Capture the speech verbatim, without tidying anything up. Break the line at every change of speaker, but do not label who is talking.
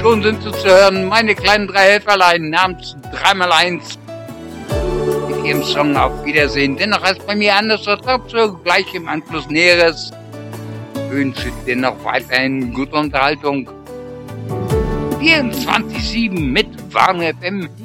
schon sind sie zu hören, meine kleinen drei Helferlein namens drei mal eins mit ihrem Song Auf Wiedersehen. Dennoch heißt bei mir anders, das dazu gleich im Anschluss Näheres. Ich wünsche dir noch weiterhin gute Unterhaltung. vierundzwanzig sieben mit Warn F M.